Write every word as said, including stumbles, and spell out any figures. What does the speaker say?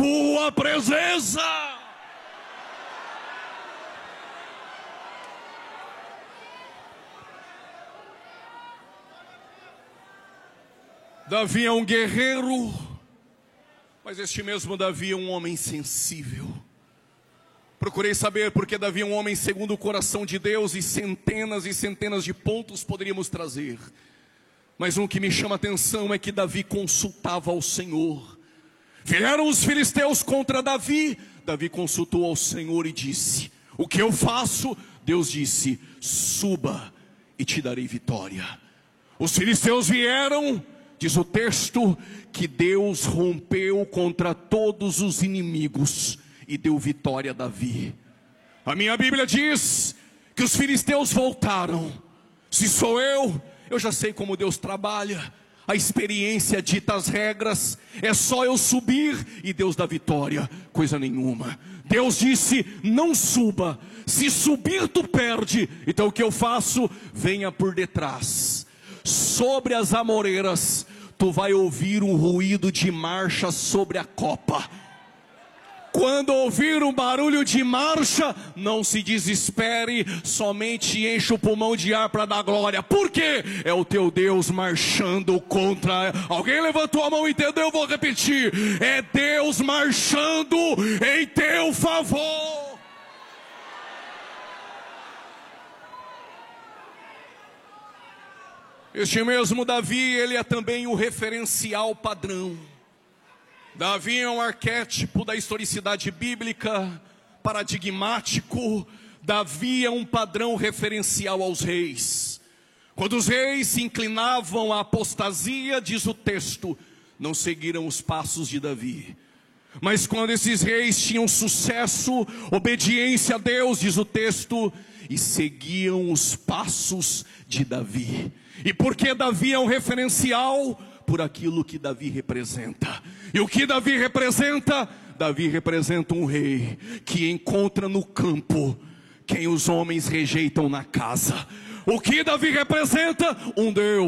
tua presença. Davi é um guerreiro, mas este mesmo Davi é um homem sensível. Procurei saber porque Davi é um homem segundo o coração de Deus, e centenas e centenas de pontos poderíamos trazer. Mas um que me chama a atenção é que Davi consultava ao Senhor. Vieram os filisteus contra Davi, Davi consultou ao Senhor e disse: o que eu faço? Deus disse: suba e te darei vitória. Os filisteus vieram. Diz o texto que Deus rompeu contra todos os inimigos e deu vitória a Davi. A minha Bíblia diz que os filisteus voltaram. Se sou eu, eu já sei como Deus trabalha. A experiência dita as regras. É só eu subir e Deus dá vitória. Coisa nenhuma. Deus disse: não suba. Se subir tu perde. Então o que eu faço? Venha por detrás. Sobre as amoreiras, tu vai ouvir um ruído de marcha sobre a copa. Quando ouvir um barulho de marcha, não se desespere, somente enche o pulmão de ar para dar glória. Por quê? É o teu Deus marchando contra... Alguém levantou a mão e entendeu? Eu vou repetir. É Deus marchando em teu favor. Este mesmo Davi, ele é também o referencial padrão. Davi é um arquétipo da historicidade bíblica, paradigmático. Davi é um padrão referencial aos reis. Quando os reis se inclinavam à apostasia, diz o texto, não seguiram os passos de Davi. Mas quando esses reis tinham sucesso, obediência a Deus, diz o texto, e seguiam os passos de Davi. E porque Davi é um referencial? Por aquilo que Davi representa. E o que Davi representa? Davi representa um rei que encontra no campo quem os homens rejeitam na casa. O que Davi representa? Um Deus